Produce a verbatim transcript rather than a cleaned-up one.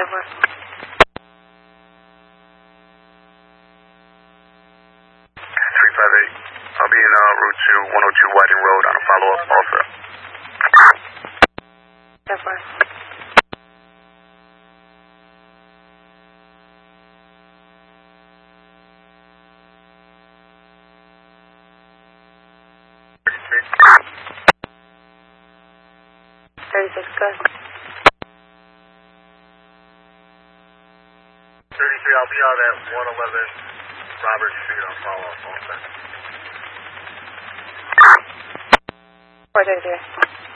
Over. three five eight. I'll be in uh, Route two, one oh two Whiting Road on a follow-up also. Over. thirty-six, good. thirty-three, I'll be out at one eleven Robert Street on follow-up also. four thirty-three.